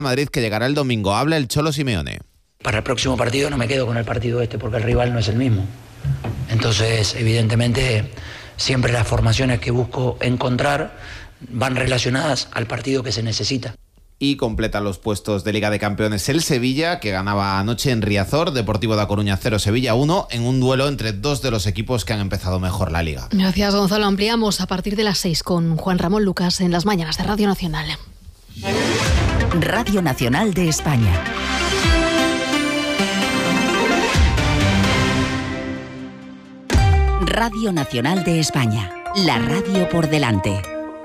Madrid, que llegará el domingo. Habla el Cholo Simeone. Para el próximo partido no me quedo con el partido porque el rival no es el mismo. Entonces, evidentemente, siempre las formaciones que busco encontrar van relacionadas al partido que se necesita. Y completa los puestos de Liga de Campeones el Sevilla, que ganaba anoche en Riazor, Deportivo da Coruña 0, Sevilla 1, en un duelo entre dos de los equipos que han empezado mejor la Liga. Gracias, Gonzalo. Ampliamos a partir de las 6 con Juan Ramón Lucas en las mañanas de Radio Nacional. Radio Nacional de España. Radio Nacional de España, la radio por delante.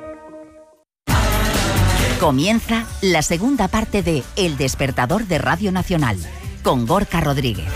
Comienza la segunda parte de El Despertador de Radio Nacional, con Gorka Rodríguez.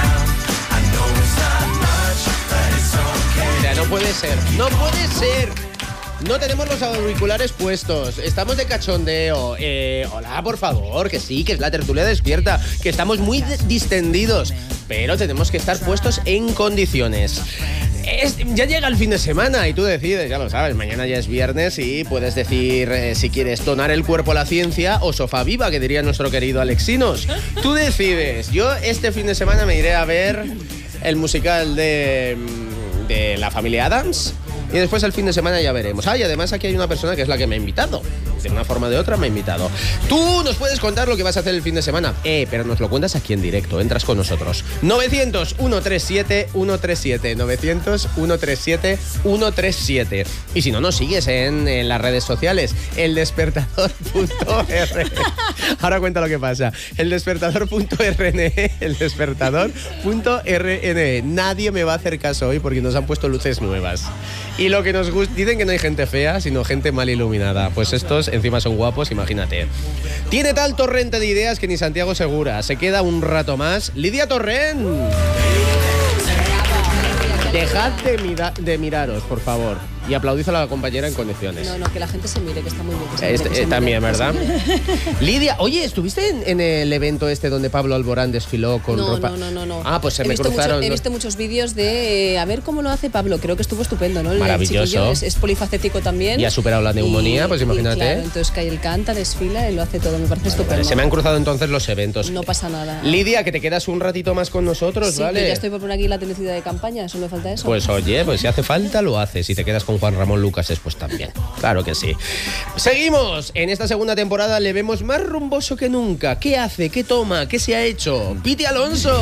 Mira, no puede ser. No tenemos los auriculares puestos, estamos de cachondeo. Hola, por favor, que sí, que es la tertulia despierta, que estamos muy distendidos, pero tenemos que estar puestos en condiciones. Ya llega el fin de semana y tú decides, ya lo sabes, mañana ya es viernes y puedes decir si quieres donar el cuerpo a la ciencia o sofá viva, que diría nuestro querido Alexinos. Tú decides. Yo este fin de semana me iré a ver el musical de la familia Addams. Y después el fin de semana ya veremos. Y además aquí hay una persona que es la que me ha invitado. De una forma o de otra me ha invitado. Tú nos puedes contar lo que vas a hacer el fin de semana. Pero nos lo cuentas aquí en directo. Entras con nosotros. 900-137-137. 900-137-137. Y si no, nos sigues en las redes sociales. Eldespertador.rn. Ahora cuenta lo que pasa. Eldespertador.rn. Eldespertador.rn. Nadie me va a hacer caso hoy porque nos han puesto luces nuevas. Y lo que nos gusta, dicen que no hay gente fea, sino gente mal iluminada. Pues estos encima son guapos, imagínate. Tiene tal torrente de ideas que ni Santiago Segura. Se queda un rato más. Lidia Torrent. Dejad de miraros, por favor. Y aplaudid a la compañera en condiciones. No, que la gente se mire, que está muy bien. También, ¿verdad? Lidia, oye, ¿estuviste en el evento donde Pablo Alborán desfiló con ropa? No. Ah, pues me cruzaron. He visto muchos vídeos de a ver cómo lo hace Pablo. Creo que estuvo estupendo, ¿no? Maravilloso. Es polifacético también. Y ha superado la neumonía, pues imagínate. Claro, entonces que él canta, desfila, él lo hace todo. Me parece estupendo. Vale, se me han cruzado entonces los eventos. No pasa nada. Lidia, que te quedas un ratito más con nosotros, sí, ¿vale? Ya estoy por poner aquí la publicidad de campaña, eso me falta eso. Pues oye, pues si hace falta lo haces. Si te quedas con Juan Ramón Lucas después también. Claro que sí. Seguimos. En esta segunda temporada le vemos más rumboso que nunca. ¿Qué hace? ¿Qué toma? ¿Qué se ha hecho? Piti Alonso.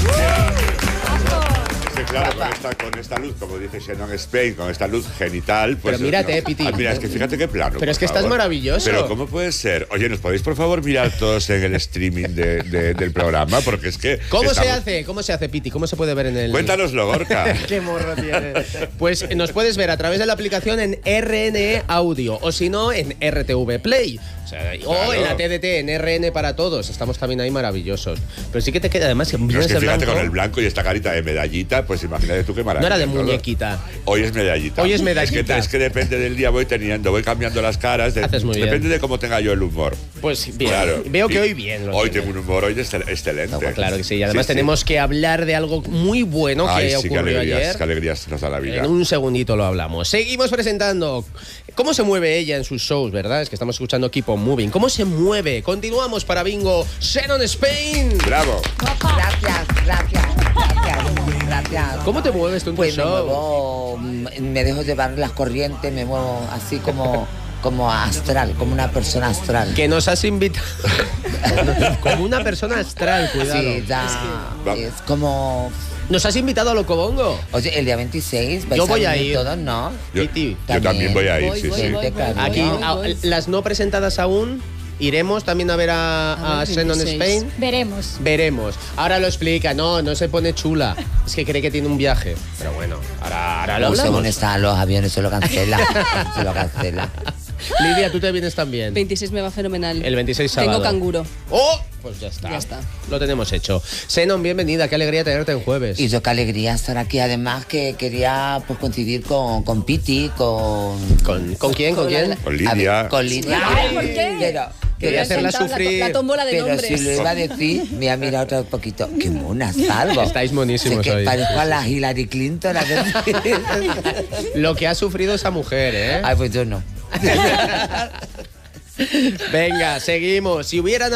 Claro, con esta luz, como dice Shannon Spain, con esta luz genital. Pues, pero mírate, Piti. Mira, es que fíjate qué plano. Pero es que estás maravilloso. Pero ¿cómo puede ser? Oye, ¿nos podéis, por favor, mirar todos en el streaming del programa? Porque es que... ¿Cómo se hace, Piti? ¿Cómo se puede ver en el...? Cuéntanoslo, Gorka. Qué morro tiene. Pues nos puedes ver a través de la aplicación en RNE Audio, o si no, en RTV Play. O en la TDT, en RN para todos. Estamos también ahí maravillosos. Pero sí que te queda además... Pero es que fíjate, con el blanco y esta carita de medallita, pues imagínate tú qué maravilla. No era de muñequita. Hoy es medallita. Es que depende del día, voy cambiando las caras. Haces muy bien. Depende de cómo tenga yo el humor. Pues bien. Claro. Veo que hoy bien. Hoy tengo un humor excelente. No, claro que sí. Y además tenemos que hablar de algo muy bueno que ocurrió ayer. Qué alegrías nos da la vida. En un segundito lo hablamos. Seguimos presentando cómo se mueve ella en sus shows, ¿verdad? Es que estamos escuchando Keep on Moving. ¿Cómo se mueve? Continuamos para Bingo. Shannon Spain. Bravo. Gracias. ¿Cómo te mueves tú en tu show? Me dejo llevar las corrientes, me muevo así como astral, como una persona astral. Que nos has invitado. Como una persona astral, cuidado. Sí, es como... ¿Nos has invitado a Locobongo? Oye, el día 26 yo voy a ir. Todos, ¿no? Yo también voy a ir, sí. Aquí, las no presentadas aún... ¿Iremos también a ver a Shannon Spain? Veremos. Ahora lo explica. No se pone chula. Es que cree que tiene un viaje. Pero bueno, ahora lo hablamos. Según están los aviones, se lo cancela. Lidia, ¿tú te vienes también? 26 me va fenomenal. El 26 sábado. Tengo canguro. ¡Oh! Pues ya está. Lo tenemos hecho. Shannon, bienvenida. Qué alegría tenerte en jueves. Y yo qué alegría estar aquí. Además que quería coincidir con Piti, ¿Con quién? ¿Con quién? Con Lidia. Con Lidia. ¿Por qué? Quería hacerla sufrir. La tómbola de pero nombres. Si lo iba a decir, me ha mirado otro poquito. Qué mona salgo. Estáis monísimos hoy. Parezco a la Hillary Clinton. Lo que ha sufrido esa mujer, ¿eh? Ay, pues yo no. Venga, seguimos. Si hubieran